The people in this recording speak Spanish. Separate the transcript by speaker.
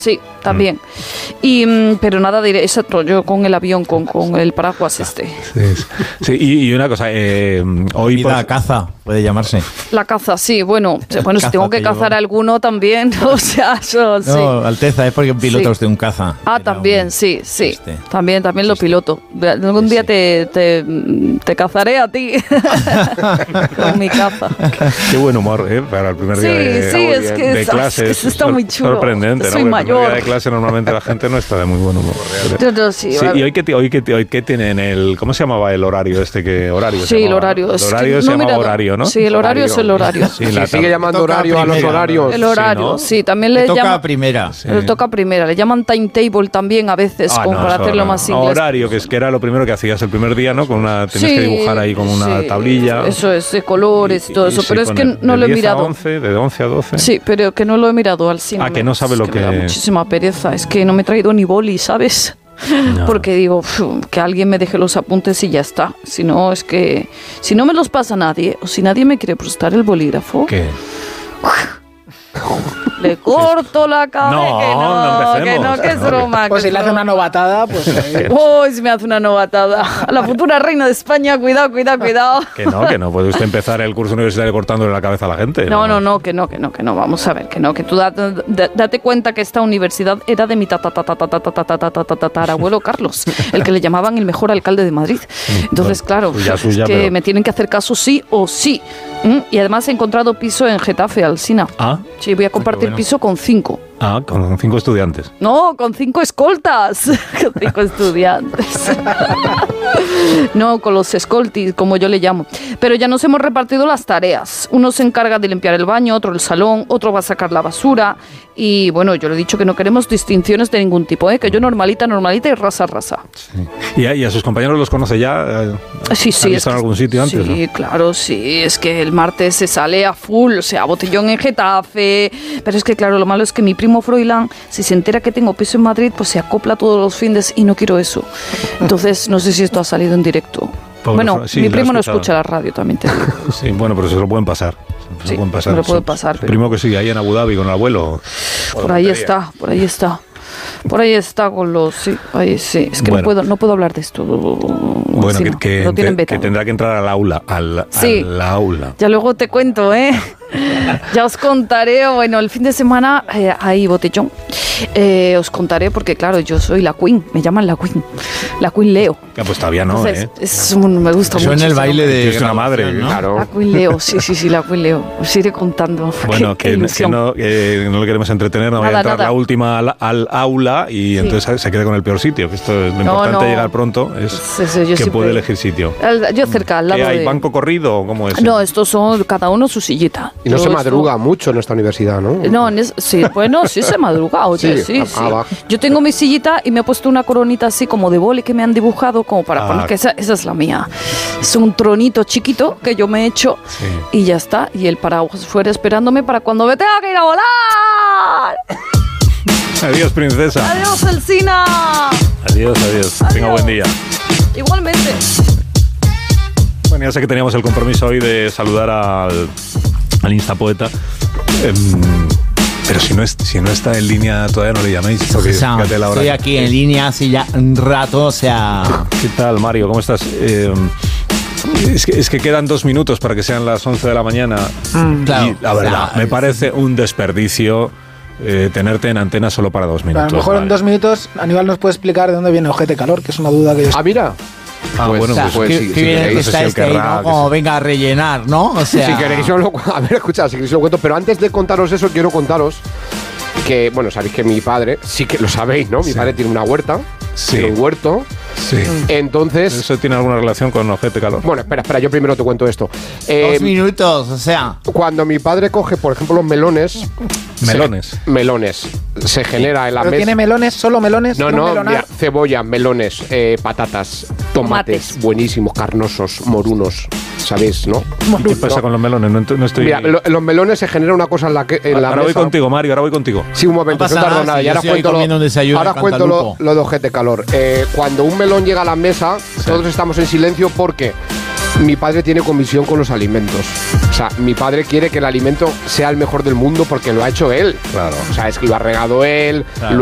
Speaker 1: Sí, también. Pero nada, exacto, yo con el avión, con el paraguas
Speaker 2: Sí, y una cosa, hoy...
Speaker 3: La caza, puede llamarse.
Speaker 1: La caza, sí, bueno, si tengo que cazar alguno también, o sea, eso sí.
Speaker 3: No, Alteza, es porque pilotos de un caza.
Speaker 1: También, sí. También lo piloto. Algún día te cazaré a ti con mi caza.
Speaker 2: Qué buen humor, para el primer día de clase.
Speaker 1: Es que está muy chulo.
Speaker 2: Sorprendente,
Speaker 1: soy
Speaker 2: ¿no?
Speaker 1: mayor.
Speaker 2: El primer día de clase normalmente la gente no está de muy buen humor. ¿Y hoy qué tienen ¿cómo se llamaba el horario horario?
Speaker 1: Sí, el horario.
Speaker 2: El horario se llama horario, ¿no?
Speaker 1: Sí, el horario es el horario.
Speaker 2: Sí,
Speaker 4: sigue llamando horario a los horarios.
Speaker 1: El horario, sí, también le
Speaker 3: toca
Speaker 1: llaman...
Speaker 3: primera.
Speaker 1: Le toca primera. Le llaman timetable también a veces, para hacerlo más inglés.
Speaker 2: Horario, que era lo primero que hacías el primer día, ¿no? Tienes que dibujar ahí como una tablilla.
Speaker 1: Eso es, de colores y todo eso. Pero es que no lo he mirado.
Speaker 2: De 11 a 12.
Speaker 1: Sí, pero que no lo he mirado al cine.
Speaker 2: Que no sabe lo que...
Speaker 1: Me da muchísima pereza. Es que no me he traído ni boli, ¿sabes? No. Porque digo, que alguien me deje los apuntes y ya está. Si no, es que... Si no me los pasa nadie, o si nadie me quiere prestar el bolígrafo...
Speaker 2: ¿Qué?
Speaker 1: Le corto la cabeza.
Speaker 2: No
Speaker 1: que es broma.
Speaker 5: Pues si le hace una novatada, pues...
Speaker 1: si me hace una novatada. A la futura reina de España, cuidado.
Speaker 2: Que no, puede usted empezar el curso universitario cortándole la cabeza a la gente.
Speaker 1: No, que no, vamos a ver, que tú date cuenta que esta universidad era de mi tatarabuelo Carlos, el que le llamaban el mejor alcalde de Madrid. Entonces, claro, es que me tienen que hacer caso sí o sí. Y además he encontrado piso en Getafe, Alsina. Sí, voy a compartir piso con 5.
Speaker 2: Con 5 estudiantes.
Speaker 1: No, con 5 escoltas. Con 5 estudiantes. No, con los escoltis, como yo le llamo. Pero ya nos hemos repartido las tareas. Uno se encarga de limpiar el baño, otro el salón, otro va a sacar la basura. Y bueno, yo le he dicho que no queremos distinciones de ningún tipo, que yo normalita y rasa.
Speaker 2: Sí. ¿Y a sus compañeros los conoce ya?
Speaker 1: Sí.
Speaker 2: ¿Han visto en algún sitio antes?
Speaker 1: Sí,
Speaker 2: ¿no?
Speaker 1: Claro, sí. Es que el martes se sale a full, o sea, botellón en Getafe. Pero es que, claro, lo malo es que mi primo Froilán, si se entera que tengo piso en Madrid, pues se acopla todos los fines y no quiero eso. Entonces, no sé si esto ha salido en directo. Mi primo no escucha la radio, también te digo.
Speaker 2: Sí, bueno, pero se lo pueden pasar.
Speaker 1: Sí, me lo puede pasar.
Speaker 2: Pero... Primo que sigue ahí en Abu Dhabi con el abuelo.
Speaker 1: Por ahí está. Por ahí está con los... Sí, ahí sí. Es que no puedo hablar de esto.
Speaker 2: Bueno, que tendrá que entrar al aula. Al aula.
Speaker 1: Ya luego te cuento, Ya os contaré, el fin de semana hay botellón. Os contaré porque, claro, yo soy la Queen, me llaman la Queen Leo.
Speaker 2: Pues todavía no,
Speaker 1: Entonces, me gusta mucho.
Speaker 3: Eso en el baile de...
Speaker 2: Es una madre, ¿no?
Speaker 1: Claro. La Queen Leo, sí, la Queen Leo. Os iré contando.
Speaker 2: Bueno, que no le queremos entretener, no vaya a entrar la última al aula y entonces se quede con el peor sitio, que esto es lo importante llegar pronto, es que puede elegir sitio.
Speaker 1: Yo cerca, al lado
Speaker 2: ¿Hay banco corrido o cómo es?
Speaker 1: No, estos son cada uno su sillita.
Speaker 4: Y no se madruga mucho en esta universidad, ¿no?
Speaker 1: No, sí se madruga, oye, sí. Yo tengo mi sillita y me he puesto una coronita así como de boli que me han dibujado como para poner que esa es la mía. Es un tronito chiquito que yo me he hecho y ya está. Y el paraguas fuera esperándome para cuando me tenga que ir a volar.
Speaker 2: Adiós, princesa.
Speaker 1: Adiós, Alsina.
Speaker 2: Adiós. Tenga buen día.
Speaker 1: Igualmente.
Speaker 2: Bueno, ya sé que teníamos el compromiso hoy de saludar al Instapoeta. Pero si no está en línea, todavía no le llaméis.
Speaker 3: Fíjate la hora. Estoy aquí en línea hace ya un rato, o sea...
Speaker 2: ¿Qué tal, Mario? ¿Cómo estás? Es que quedan 2 minutos para que sean las 11 de la mañana.
Speaker 3: Claro.
Speaker 2: Y la verdad, me parece un desperdicio tenerte en antena solo para 2 minutos.
Speaker 5: A lo mejor en 2 minutos Aníbal nos puede explicar de dónde viene Ojete Calor, que es una duda que yo...
Speaker 4: Mira.
Speaker 3: Qué bien está ahí, ¿no? Como venga a rellenar, ¿no? O sea...
Speaker 4: Si queréis lo cuento, pero antes de contaros eso, quiero contaros que, sabéis que mi padre, sí que lo sabéis, ¿no? Mi padre tiene una huerta, tiene un huerto.
Speaker 2: Sí.
Speaker 4: Entonces...
Speaker 2: ¿Eso tiene alguna relación con Ojete Calor?
Speaker 4: Bueno, espera, yo primero te cuento esto.
Speaker 3: 2 minutos, o sea...
Speaker 4: Cuando mi padre coge, por ejemplo, los melones... Melones. Se genera en la mesa...
Speaker 5: ¿Tiene melones? ¿Solo melones?
Speaker 4: No, mira, cebolla, melones, patatas, tomates buenísimos, carnosos, morunos, ¿sabéis, no?
Speaker 2: ¿Qué pasa con los melones? No estoy...
Speaker 4: Mira, los melones se genera una cosa en la que...
Speaker 2: Ahora voy contigo, Mario, ahora voy contigo.
Speaker 4: Sí, un momento, no tardo nada. Y ahora cuento lo de Ojete Calor. Cuando un melón llega a la mesa, todos estamos en silencio porque mi padre tiene comisión con los alimentos. O sea, mi padre quiere que el alimento sea el mejor del mundo porque lo ha hecho él.
Speaker 2: Claro.
Speaker 4: O sea, es que lo ha regado él, claro.